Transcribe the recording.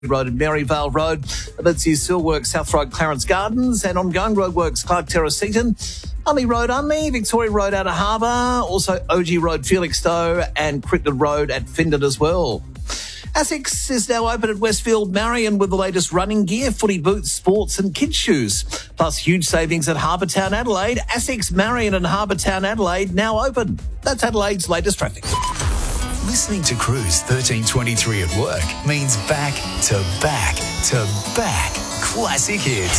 Road and Maryvale Road, Abitsia Silworks, South Road, Clarence Gardens, and ongoing roadworks, Clark Terrace, Seaton, Unley Road, Unley, Victoria Road, Outer Harbour, also OG Road, Felixstowe, and Crittenden Road at Findon as well. ASICS is now open at Westfield Marion with the latest running gear, footy boots, sports and kids shoes. Plus huge savings at Harbour Town Adelaide. ASICS Marion and Harbour Town Adelaide now open. That's Adelaide's latest traffic. Listening to Cruise 1323 at work means back to back to back classic hits.